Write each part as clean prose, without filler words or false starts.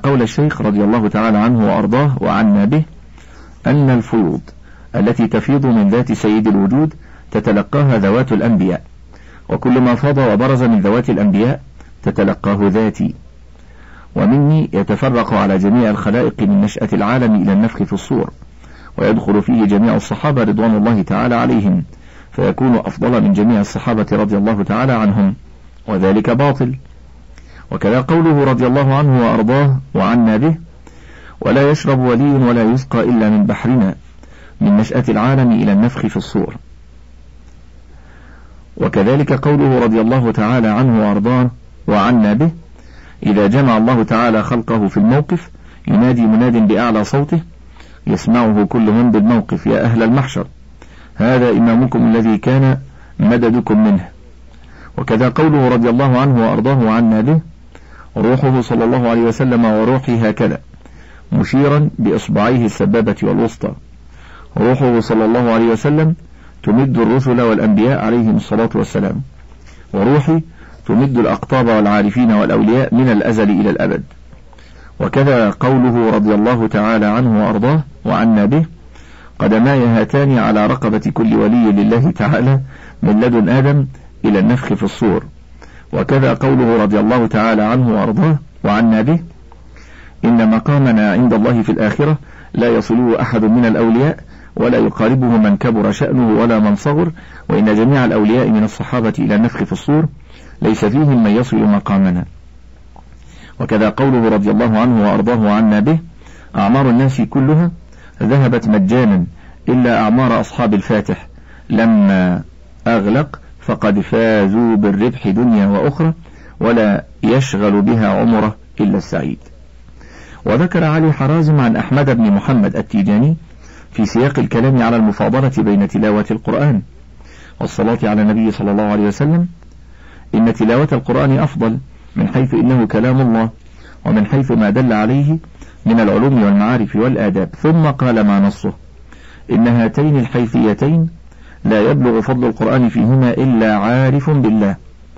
قول الشيخ رضي الله تعالى عنه وأرضاه وعنا به أن الفيوض التي تفيض من ذات سيد الوجود تتلقاها ذوات الأنبياء، وكل ما فاض وبرز من ذوات الأنبياء تتلقاه ذاتي، ومني يتفرق على جميع الخلائق من نشأة العالم إلى النفخ في الصور، ويدخل فيه جميع الصحابة رضوان الله تعالى عليهم، فيكون أفضل من جميع الصحابة رضي الله تعالى عنهم، وذلك باطل. وكذا قوله رضي الله عنه وأرضاه وعنا به ولا يشرب ولي ولا يسقى إلا من بحرنا من نشأة العالم إلى النفخ في الصور. وكذلك قوله رضي الله تعالى عنه وأرضاه وعنا به إذا جمع الله تعالى خلقه في الموقف ينادي مناد بأعلى صوته يسمعه كل من بالموقف يا أهل المحشر هذا إمامكم الذي كان مددكم منه. وكذا قوله رضي الله عنه وأرضاه وعنا به روحه صلى الله عليه وسلم وروحي هكذا مشيرا بإصبعيه السبابة والوسطى، روحه صلى الله عليه وسلم تمد الرسل والأنبياء عليهم الصلاة والسلام، وروحي تمد الأقطاب والعارفين والأولياء من الأزل إلى الأبد. وكذا قوله رضي الله تعالى عنه وأرضاه وعنا به قدماي هاتان على رقبة كل ولي لله تعالى من لدن آدم إلى النفخ في الصور. وكذا قوله رضي الله تعالى عنه وأرضاه وعنا به إن مقامنا عند الله في الآخرة لا يصله أحد من الأولياء ولا يقاربه من كبر شأنه ولا من صغر، وإن جميع الأولياء من الصحابة إلى النفخ في الصور ليس فيهم من يصل مقامنا. وكذا قوله رضي الله عنه وأرضاه وعنا به أعمار الناس كلها ذهبت مجانا إلا أعمار أصحاب الفاتح لما أغلق فقد فازوا بالربح دنيا وأخرى ولا يشغل بها عمره إلا السعيد. وذكر علي حرازم عن أحمد بن محمد التيجاني في سياق الكلام على المفاضلة بين تلاوة القرآن والصلاة على النبي صلى الله عليه وسلم إن تلاوة القرآن أفضل من حيث إنه كلام الله ومن حيث ما دل عليه من العلوم والمعارف والآداب، ثم قال ما نصه إن هاتين الحيثيتين لا يبلغ فضل القرآن فيهما إلا عارف بالله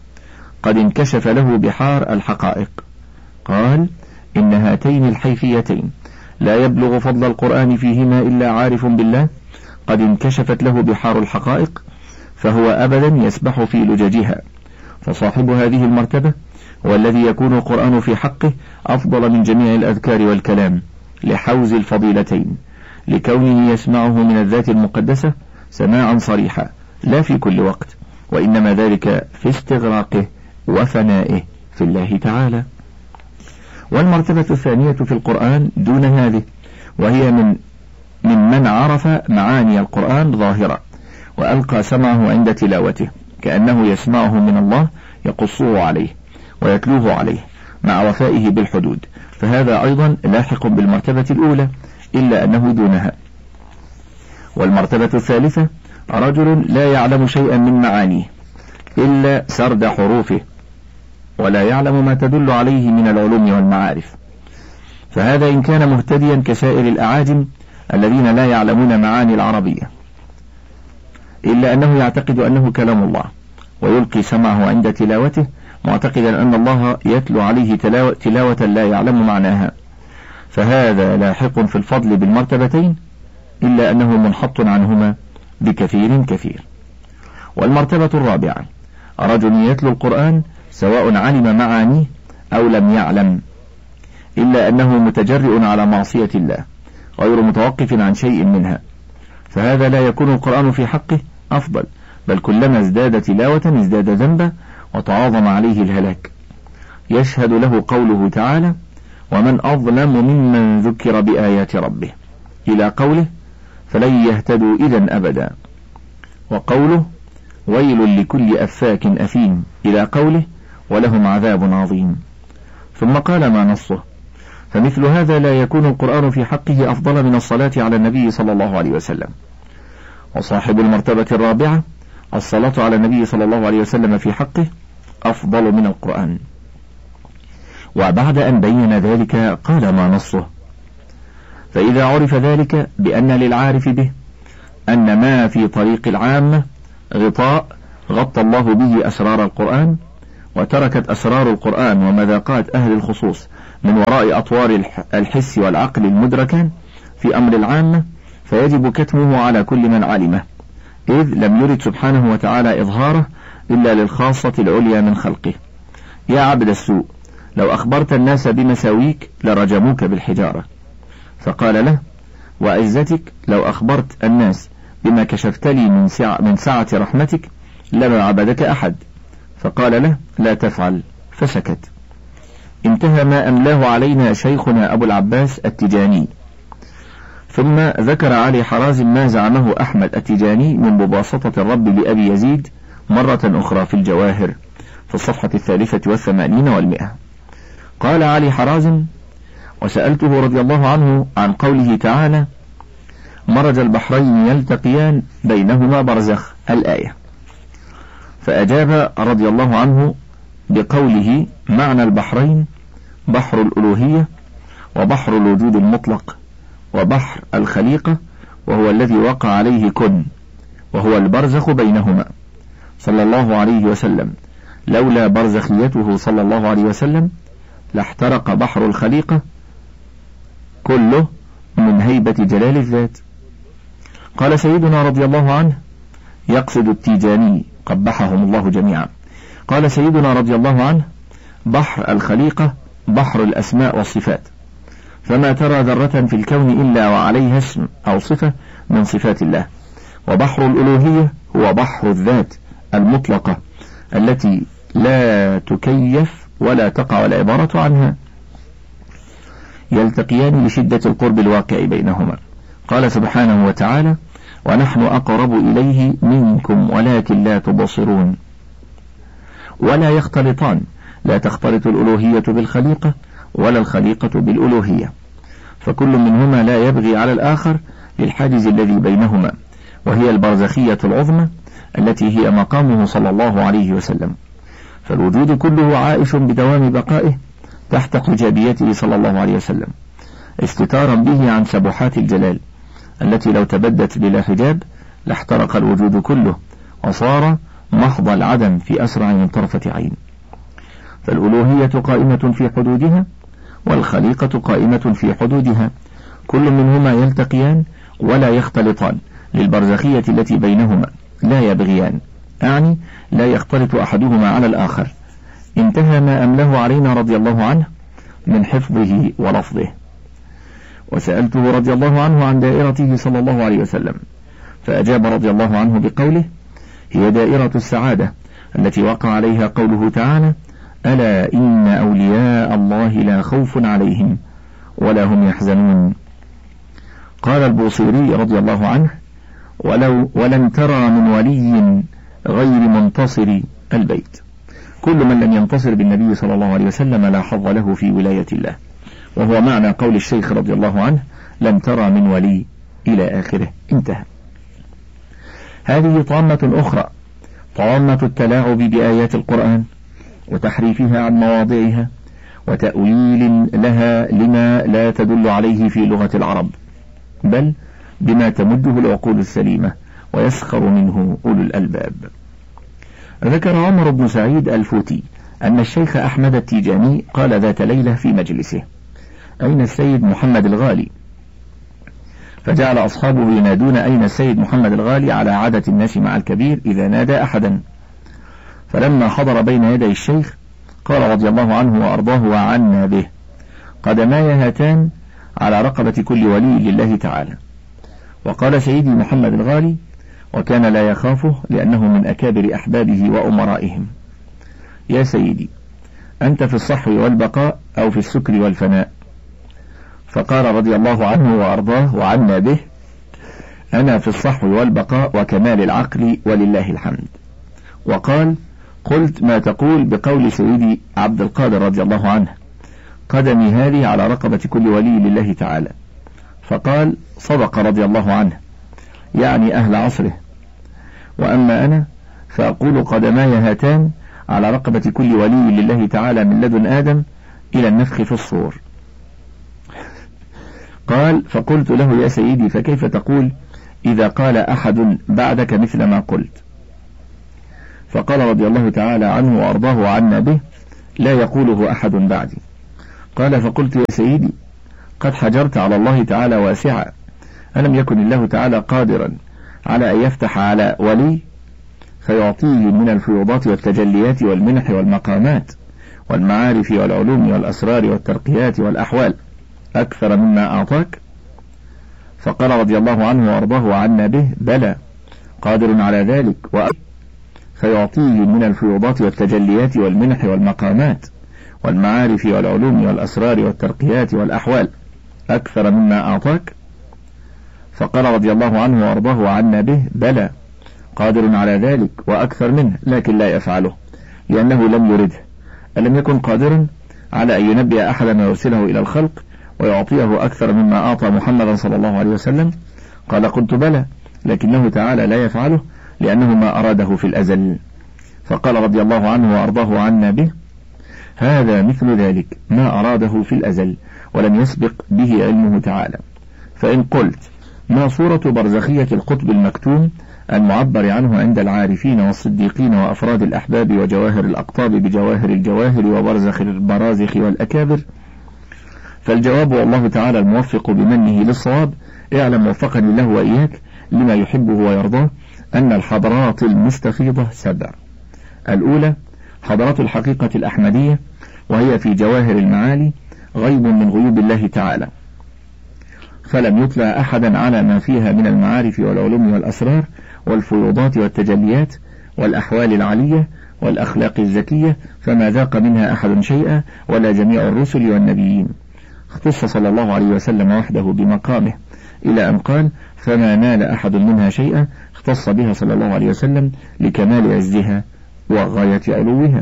قد انكشف له بحار الحقائق. قال إن هاتين الحيثيتين لا يبلغ فضل القرآن فيهما إلا عارف بالله قد انكشفت له بحار الحقائق، فهو أبدا يسبح في لججها. فصاحب هذه المرتبة هو الذي يكون القرآن في حقه أفضل من جميع الأذكار والكلام لحوز الفضيلتين، لكونه يسمعه من الذات المقدسة سماعا صريحا لا في كل وقت، وإنما ذلك في استغراقه وفنائه في الله تعالى. والمرتبة الثانية في القرآن دون هذه، وهي من عرف معاني القرآن ظاهرة وألقى سمعه عند تلاوته كأنه يسمعه من الله يقصه عليه ويتلوه عليه مع وفائه بالحدود، فهذا أيضا لاحق بالمرتبة الأولى إلا أنه دونها. والمرتبة الثالثة رجل لا يعلم شيئا من معانيه إلا سرد حروفه ولا يعلم ما تدل عليه من العلوم والمعارف، فهذا إن كان مهتديا كسائر الأعاجم الذين لا يعلمون معاني العربية إلا أنه يعتقد أنه كلام الله ويلقي سمعه عند تلاوته معتقدا أن الله يتلو عليه تلاوة لا يعلم معناها، فهذا لاحق في الفضل بالمرتبتين إلا أنه منحط عنهما بكثير كثير. والمرتبة الرابعة رجل يتلو القرآن سواء علم معانيه أو لم يعلم إلا أنه متجرئ على معصية الله غير متوقف عن شيء منها، فهذا لا يكون القرآن في حقه أفضل، بل كلما ازداد تلاوة ازداد ذنبا وتعاظم عليه الهلاك. يشهد له قوله تعالى ومن أظلم ممن ذكر بآيات ربه إلى قوله فلن يهتدوا إذا أبدا، وقوله ويل لكل أفاك أثيم إلى قوله ولهم عذاب عظيم. ثم قال ما نصه، فمثل هذا لا يكون القرآن في حقه أفضل من الصلاة على النبي صلى الله عليه وسلم. وصاحب المرتبة الرابعة الصلاة على النبي صلى الله عليه وسلم في حقه أفضل من القرآن. وبعد أن بين ذلك قال ما نصه، فإذا عرف ذلك بأن للعارف به أن ما في طريق العامة غطاء غطى الله به أسرار القرآن، وتركت أسرار القرآن ومذاقات أهل الخصوص من وراء أطوار الحس والعقل المدركان في أمر العامة، فيجب كتمه على كل من علمه، إذ لم يرد سبحانه وتعالى إظهاره إلا للخاصة العليا من خلقه. يا عبد السوء، لو أخبرت الناس بمساويك لرجموك بالحجارة. فقال له: وعزتك لو أخبرت الناس بما كشفت لي من سعة رحمتك لما عبدك أحد. فقال له: لا تفعل، فسكت. انتهى ما أملاه علينا شيخنا أبو العباس التجاني. ثم ذكر علي حرازم ما زعمه أحمد التجاني من مباسطة الرب لأبي يزيد مرة أخرى في الجواهر في الصفحة 83 و100. قال علي حرازم: وسألته رضي الله عنه عن قوله تعالى: مرج البحرين يلتقيان بينهما برزخ، الآية. فأجاب رضي الله عنه بقوله: معنى البحرين بحر الألوهية وبحر الوجود المطلق وبحر الخليقة، وهو الذي وقع عليه كن، وهو البرزخ بينهما صلى الله عليه وسلم. لولا برزخيته صلى الله عليه وسلم لاحترق بحر الخليقة كله من هيبة جلال الذات. قال سيدنا رضي الله عنه، يقصد التيجاني قبحهم الله جميعا، قال سيدنا رضي الله عنه: بحر الخليقة بحر الأسماء والصفات، فما ترى ذرة في الكون إلا وعليها اسم أو صفة من صفات الله. وبحر الألوهية هو بحر الذات المطلقة التي لا تكيف ولا تقع العبارة عنها، يلتقيان لشدة القرب الواقع بينهما. قال سبحانه وتعالى: ونحن أقرب إليه منكم ولكن لا تبصرون. ولا يختلطان، لا تختلط الألوهية بالخليقة ولا الخليقة بالألوهية، فكل منهما لا يبغي على الآخر للحاجز الذي بينهما، وهي البرزخية العظمى التي هي مقامه صلى الله عليه وسلم. فالوجود كله عائش بدوام بقائه تحت حجابيته صلى الله عليه وسلم، استتارا به عن سبحات الجلال التي لو تبدت بلا حجاب لاحترق الوجود كله وصار محض العدم في أسرع من طرفة عين. فالألوهية قائمة في حدودها والخليقة قائمة في حدودها، كل منهما يلتقيان ولا يختلطان للبرزخية التي بينهما، لا يبغيان، أعني لا يختلط أحدهما على الآخر. انتهى ما أمله علينا رضي الله عنه من حفظه ولفظه. وسألته رضي الله عنه عن دائرته صلى الله عليه وسلم، فأجاب رضي الله عنه بقوله: هي دائرة السعادة التي وقع عليها قوله تعالى: ألا إن أولياء الله لا خوف عليهم ولا هم يحزنون. قال البوصيري رضي الله عنه: ولن ترى من ولي غير منتصر البيت. كل من لم ينتصر بالنبي صلى الله عليه وسلم لا حظ له في ولاية الله، وهو معنى قول الشيخ رضي الله عنه: لن ترى من ولي إلى آخره. انتهى. هذه طامة أخرى، طامة التلاعب بآيات القرآن وتحريفها عن مواضعها وتأويل لها لما لا تدل عليه في لغة العرب، بل بما تمده العقول السليمة ويسخر منه أولو الألباب. ذكر عمر بن سعيد الفوتي أن الشيخ أحمد التيجاني قال ذات ليلة في مجلسه: أين السيد محمد الغالي؟ فجعل أصحابه ينادون: أين السيد محمد الغالي؟ على عادة الناس مع الكبير إذا نادى أحدا. فلما حضر بين يدي الشيخ قال رضي الله عنه وأرضاه وعنا به: قدماي هاتان على رقبة كل ولي لله تعالى. وقال سيدي محمد الغالي، وكان لا يخافه لأنه من أكابر أحبابه وأمرائهم: يا سيدي، أنت في الصحو والبقاء أو في السكر والفناء؟ فقال رضي الله عنه وأرضاه وعنا به: أنا في الصحو والبقاء وكمال العقل ولله الحمد. وقال: قلت ما تقول بقول سيدي عبد القادر رضي الله عنه: قدمي هذه على رقبة كل ولي لله تعالى. فقال: صدق رضي الله عنه، يعني أهل عصره. وأما أنا فأقول: قدماي هاتان على رقبة كل ولي لله تعالى من لدن آدم إلى النفخ في الصور. قال: فقلت له: يا سيدي، فكيف تقول إذا قال أحد بعدك مثل ما قلت؟ فقال رضي الله تعالى عنه وأرضاه وعنا به: لا يقوله أحد بعدي. قال: فقلت: يا سيدي، قد حجرت على الله تعالى واسعا، ألم يكن الله تعالى قادرا على أن يفتح على ولي فيعطيه من الفيوضات والتجليات والمنح والمقامات والمعارف والعلوم والأسرار والترقيات والأحوال أكثر مما أعطاك؟ فقال رضي الله عنه وأرضاه وعنا به: بلى، قادر على ذلك، فيعطيه من الفيوضات والتجليات والمنح والمقامات والمعارف والعلوم والأسرار والترقيات والأحوال أكثر مما أعطاك؟ فقال رضي الله عنه وأرضاه وعنا به: بلى، قادر على ذلك وأكثر منه، لكن لا يفعله لأنه لم يرده. ألم يكن قادرا على أن ينبئ أحدا ويرسله إلى الخلق ويعطيه أكثر مما أعطى محمدا صلى الله عليه وسلم؟ قال: قلت: بلى، لكنه تعالى لا يفعله لأنه ما أراده في الأزل. فقال رضي الله عنه وأرضاه وعنا به: هذا مثل ذلك، ما أراده في الأزل ولم يسبق به علمه تعالى. فإن قلت: ما صورة برزخية القطب المكتوم المعبر عنه عند العارفين والصديقين وأفراد الأحباب وجواهر الأقطاب بجواهر الجواهر وبرزخ البرازخ والأكابر؟ فالجواب: والله تعالى الموفق بمنه للصواب. اعلم وفقني الله وإياك لما يحبه ويرضاه أن الحضرات المستفيضة 7. الأولى حضرات الحقيقة الأحمدية، وهي في جواهر المعالي غيب من غيوب الله تعالى، فلم يطلع أحدا على ما فيها من المعارف والعلوم والأسرار والفيوضات والتجليات والأحوال العلية والأخلاق الزكية، فما ذاق منها أحد شيئا ولا جميع الرسل والنبيين. اختص صلى الله عليه وسلم وحده بمقامه، إلى أن قال: فما نال أحد منها شيئا، اختص بها صلى الله عليه وسلم لكمال عزها وغاية علوها.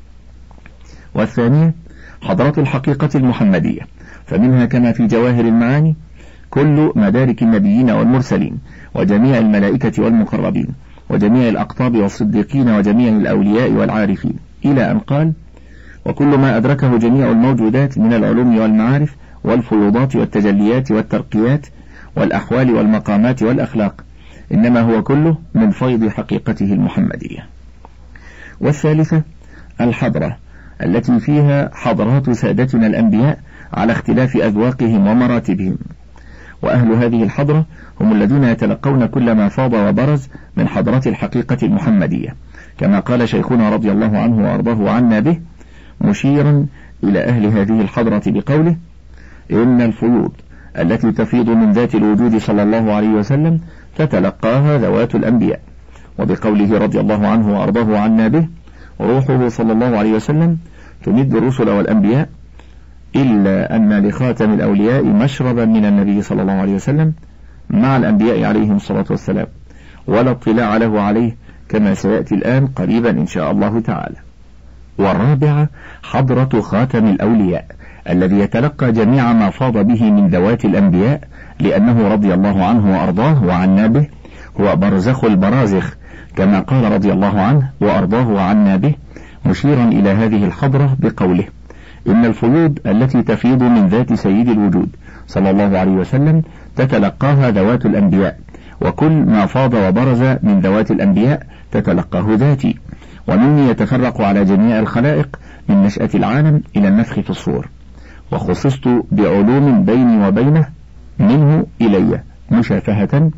والثانية حضرة الحقيقة المحمدية، فمنها كما في جواهر المعاني كل مدارك النبيين والمرسلين وجميع الملائكة والمقربين وجميع الأقطاب والصديقين وجميع الأولياء والعارفين، إلى أن قال: وكل ما أدركه جميع الموجودات من العلوم والمعارف والفيوضات والتجليات والترقيات والأحوال والمقامات والأخلاق، إنما هو كله من فيض حقيقته المحمدية. والثالثة الحضرة التي فيها حضرات سادتنا الأنبياء على اختلاف أذواقهم ومراتبهم، وأهل هذه الحضرة هم الذين يتلقون كل ما فاض وبرز من حضرة الحقيقة المحمدية، كما قال شيخنا رضي الله عنه وأرضاه عنا به مشيرا إلى أهل هذه الحضرة بقوله: إن الفيوض التي تفيض من ذات الوجود صلى الله عليه وسلم تتلقاها ذوات الأنبياء. وبقوله رضي الله عنه وأرضاه عنا به: روحه صلى الله عليه وسلم تمد الرسل والأنبياء، إلا أن لخاتم الأولياء مشربا من النبي صلى الله عليه وسلم مع الأنبياء عليهم الصلاة والسلام، ولا اطلاع له عليه، كما سيأتي الآن قريبا إن شاء الله تعالى. والرابعة حضرة خاتم الأولياء الذي يتلقى جميع ما فاض به من ذوات الأنبياء، لأنه رضي الله عنه وأرضاه وعنا به هو برزخ البرازخ، كما قال رضي الله عنه وأرضاه وعنا به مشيرا إلى هذه الحضرة بقوله: إن الفيوض التي تفيض من ذات سيد الوجود صلى الله عليه وسلم تتلقاها ذوات الأنبياء، وكل ما فاض وبرز من ذوات الأنبياء تتلقاه ذاتي، ومني يتفرق على جميع الخلائق من نشأة العالم إلى النفخ في الصور، وخصصت بعلوم بيني وبينه منه إلي مشافهة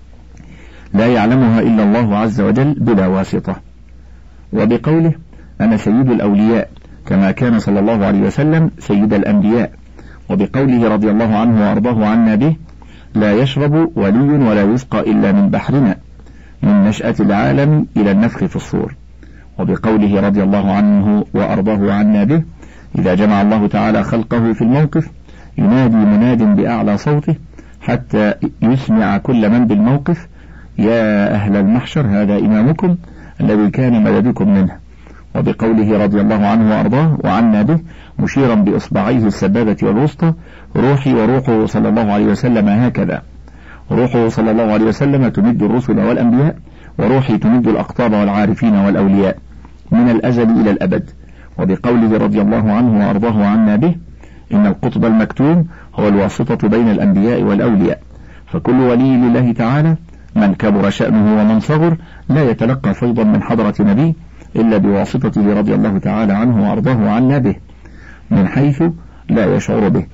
لا يعلمها إلا الله عز وجل بلا واسطة. وبقوله: أنا سيد الأولياء، كما كان صلى الله عليه وسلم سيد الأنبياء. وبقوله رضي الله عنه وأرضاه عنا به: لا يشرب ولي ولا يسقى إلا من بحرنا، من نشأة العالم إلى النفخ في الصور. وبقوله رضي الله عنه وأرضاه عنا به: إذا جمع الله تعالى خلقه في الموقف ينادي مناد بأعلى صوته حتى يسمع كل من بالموقف: يا أهل المحشر، هذا إمامكم الذي كان مددكم منه. وبقوله رضي الله عنه وأرضاه وعنا به مشيرا بإصبعيه السبابة والوسطى: روحي وروحه صلى الله عليه وسلم هكذا. روحه صلى الله عليه وسلم تمد الرسل والأنبياء، وروحي تمد الأقطاب والعارفين والأولياء من الأزل إلى الأبد. وبقوله رضي الله عنه وأرضاه عنا به: إن القطب المكتوم هو الواسطة بين الأنبياء والأولياء، فكل ولي لله تعالى من كبر شأنه ومن صغر لا يتلقى فيضا من حضرة نبي إلا بواسطته رضي الله تعالى عنه وأرضاه عنا به، من حيث لا يشعر به.